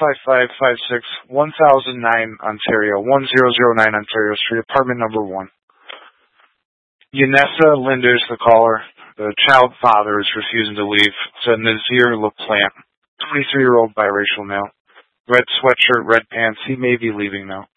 55556 1009 Ontario, 1009 Ontario Street, apartment number 1. Yanessa Linders, the caller. The child father is refusing to leave. It's a Nazir LaPlante, 23-year-old biracial male. Red sweatshirt, red pants. He may be leaving now.